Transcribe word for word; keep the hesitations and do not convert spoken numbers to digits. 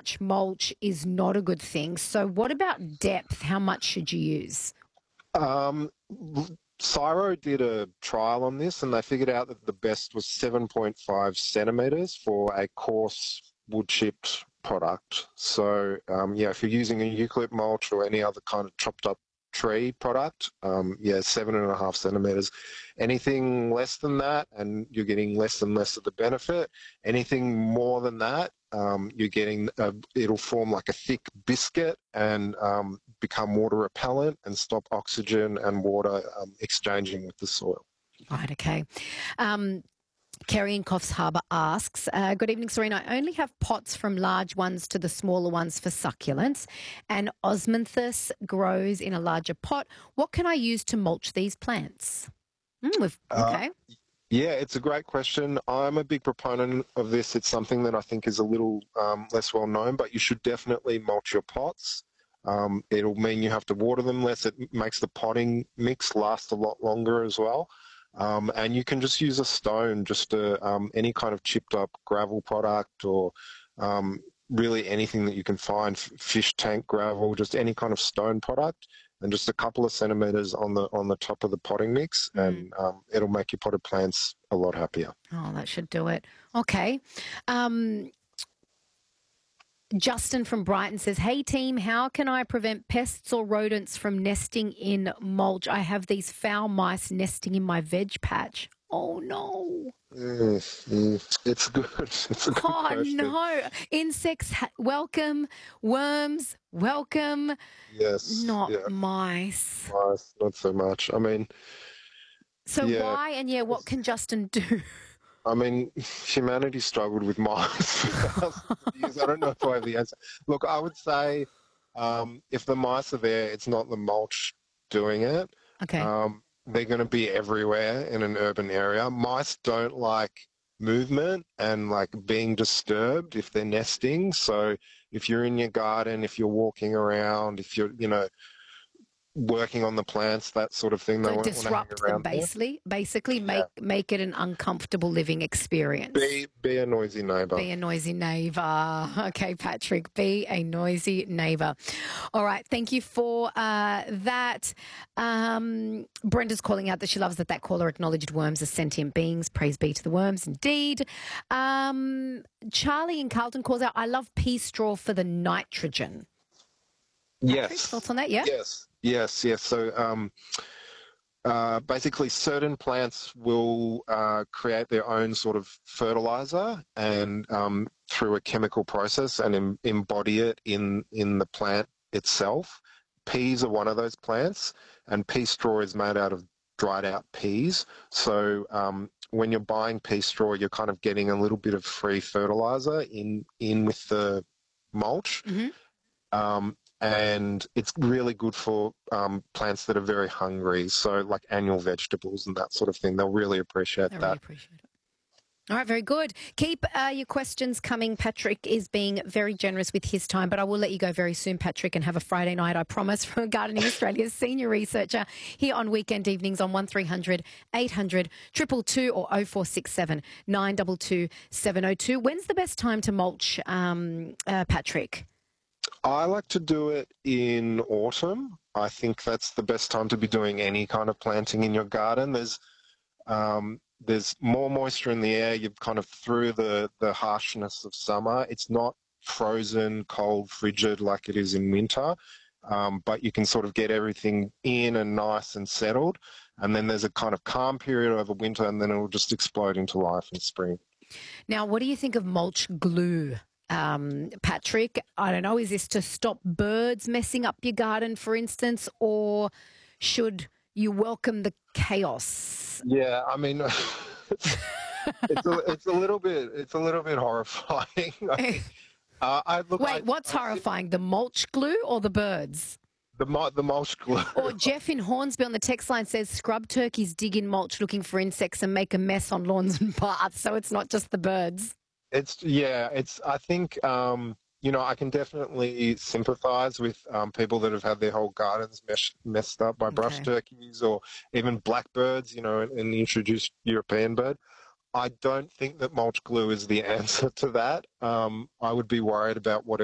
much mulch is not a good thing. So what about depth? How much should you use? Um, Cyro did a trial on this, and they figured out that the best was seven point five centimetres for a coarse wood chipped product. So, um, yeah, if you're using a eucalypt mulch or any other kind of chopped up tree product, um, yeah, seven and a half centimetres. Anything less than that, and you're getting less and less of the benefit. Anything more than that, um, you're getting, a, it'll form like a thick biscuit and um, become water repellent and stop oxygen and water um, exchanging with the soil. Right, okay. Um, Kerry in Coffs Harbour asks, uh, good evening, Serena. I only have pots from large ones to the smaller ones for succulents, and Osmanthus grows in a larger pot. What can I use to mulch these plants? Mm, we've, okay. Uh, yeah, it's a great question. I'm a big proponent of this. It's something that I think is a little um, less well known, but you should definitely mulch your pots. Um, it'll mean you have to water them less. It makes the potting mix last a lot longer as well. Um, and you can just use a stone, just a, um, any kind of chipped up gravel product, or um, really anything that you can find, fish tank gravel, just any kind of stone product, and just a couple of centimetres on the on the top of the potting mix, mm. and um, it'll make your potted plants a lot happier. Oh, that should do it. Okay. Um, Justin from Brighton says, hey team, how can I prevent pests or rodents from nesting in mulch? I have these foul mice nesting in my veg patch. Oh no. Mm, mm, it's good. It's a good oh question. no. Insects, ha- welcome. Worms, welcome. Yes. Not yeah. mice. Mice, not so much. I mean. So yeah. why, and yeah, what can Justin do? I mean, humanity struggled with mice for thousands of years. I don't know if I have the answer. Look, I would say um, if the mice are there, it's not the mulch doing it. Okay. Um, they're going to be everywhere in an urban area. Mice don't like movement and like being disturbed if they're nesting. So if you're in your garden, if you're walking around, if you're, you know, working on the plants, that sort of thing. They so won't disrupt want them, basically. There. Basically, make yeah. make it an uncomfortable living experience. Be be a noisy neighbour. Be a noisy neighbour. Okay, Patrick. Be a noisy neighbour. All right. Thank you for uh, that. Um, Brenda's calling out that she loves that that caller acknowledged worms as sentient beings. Praise be to the worms, indeed. Um, Charlie in Carlton calls out, I love pea straw for the nitrogen. Patrick, Yes. Thoughts on that? Yeah. Yes. Yes. Yes. So um, uh, basically, certain plants will uh, create their own sort of fertilizer, and um, through a chemical process, and em- embody it in in the plant itself. Peas are one of those plants, and pea straw is made out of dried out peas. So um, when you're buying pea straw, you're kind of getting a little bit of free fertilizer in in with the mulch. Mm-hmm. Um, and it's really good for um, plants that are very hungry, so like annual vegetables and that sort of thing. They'll really appreciate I that. really appreciate it. All right, very good. Keep uh, your questions coming. Patrick is being very generous with his time, but I will let you go very soon, Patrick, and have a Friday night, I promise, from Gardening Australia's senior researcher here on weekend evenings on one three hundred eight hundred two two two or oh four six seven nine two two seven oh two. When's the best time to mulch, um, uh, Patrick? I like to do it in autumn. I think that's the best time to be doing any kind of planting in your garden. There's um, there's more moisture in the air. You're kind of through the, the harshness of summer. It's not frozen, cold, frigid like it is in winter, um, but you can sort of get everything in and nice and settled. And then there's a kind of calm period over winter, and then it will just explode into life in spring. Now, what do you think of mulch glue? Um, Patrick, I don't know, is this to stop birds messing up your garden, for instance, or should you welcome the chaos? Yeah, I mean, it's, it's, a, it's a little bit, it's a little bit horrifying. I, uh, I look, Wait, I, what's I, horrifying, the mulch glue or the birds? The, the mulch glue. Or Jeff in Hornsby on the text line says scrub turkeys dig in mulch looking for insects and make a mess on lawns and paths, so it's not just the birds. It's yeah. It's I think um, you know I can definitely sympathise with um, people that have had their whole gardens mesh, messed up by brush okay. turkeys or even blackbirds. You know, and, and the introduced European bird. I don't think that mulch glue is the answer to that. Um, I would be worried about what it